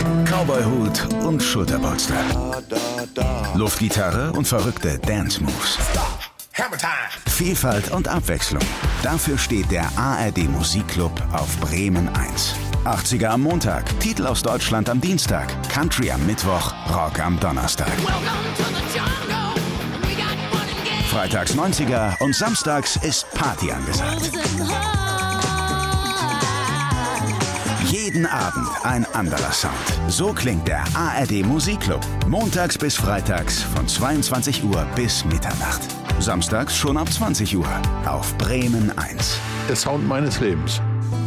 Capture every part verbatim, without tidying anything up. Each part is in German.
Cowboyhut und Schulterpolster. Luftgitarre und verrückte Dance-Moves. Vielfalt und Abwechslung. Dafür steht der A R D Musikclub auf Bremen eins. achtziger am Montag, Titel aus Deutschland am Dienstag, Country am Mittwoch, Rock am Donnerstag. Freitags neunziger und samstags ist Party angesagt. Jeden Abend ein anderer Sound. So klingt der A R D Musikclub. Montags bis freitags von zweiundzwanzig Uhr bis Mitternacht. Samstags schon ab zwanzig Uhr auf Bremen eins. Der Sound meines Lebens.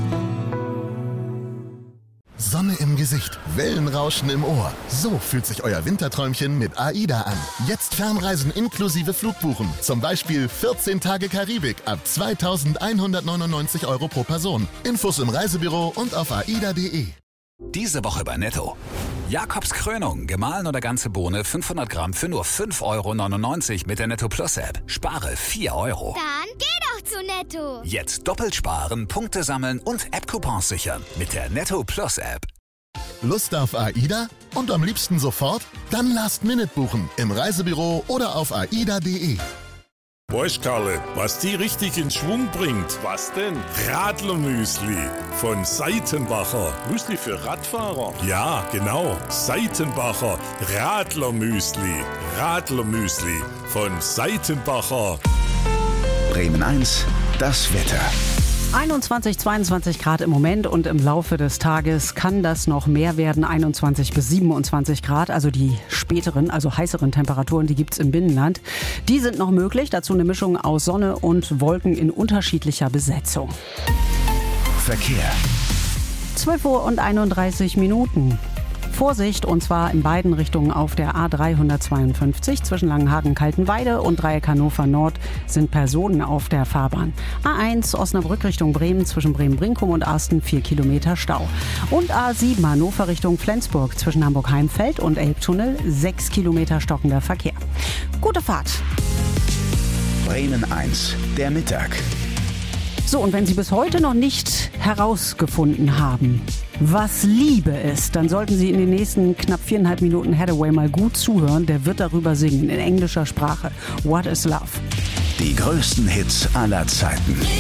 Sonne im Gesicht, Wellenrauschen im Ohr. So fühlt sich euer Winterträumchen mit AIDA an. Jetzt Fernreisen inklusive Flugbuchen. Zum Beispiel vierzehn Tage Karibik ab zweitausendeinhundertneunundneunzig Euro pro Person. Infos im Reisebüro und auf aida punkt de. Diese Woche bei Netto. Jakobs Krönung, gemahlen oder ganze Bohne, fünfhundert Gramm für nur fünf Euro neunundneunzig mit der Netto Plus App. Spare vier Euro. Dann geh doch zu Netto. Jetzt doppelt sparen, Punkte sammeln und App-Coupons sichern mit der Netto Plus App. Lust auf AIDA? Und am liebsten sofort? Dann Last Minute buchen im Reisebüro oder auf aida punkt de. Weißt Karle, was die richtig in Schwung bringt? Was denn? Radlermüsli von Seitenbacher. Müsli für Radfahrer? Ja, genau. Seitenbacher Radlermüsli. Radlermüsli von Seitenbacher. Bremen eins, das Wetter. einundzwanzig, zweiundzwanzig Grad im Moment und im Laufe des Tages kann das noch mehr werden, einundzwanzig bis siebenundzwanzig Grad. Also die späteren, also heißeren Temperaturen, die gibt's im Binnenland. Die sind noch möglich, dazu eine Mischung aus Sonne und Wolken in unterschiedlicher Besetzung. Verkehr. zwölf Uhr und einunddreißig Minuten. Vorsicht, und zwar in beiden Richtungen auf der A dreihundertzweiundfünfzig. Zwischen Langenhagen-Kaltenweide und Dreieck Hannover Nord sind Personen auf der Fahrbahn. A eins Osnabrück Richtung Bremen, zwischen Bremen-Brinkum und Arsten vier Kilometer Stau. Und A sieben Hannover Richtung Flensburg, zwischen Hamburg-Heimfeld und Elbtunnel sechs Kilometer stockender Verkehr. Gute Fahrt. Bremen eins, der Mittag. So, und wenn Sie bis heute noch nicht herausgefunden haben, was Liebe ist, dann sollten Sie in den nächsten knapp viereinhalb Minuten Hathaway mal gut zuhören. Der wird darüber singen in englischer Sprache. What is Love? Die größten Hits aller Zeiten.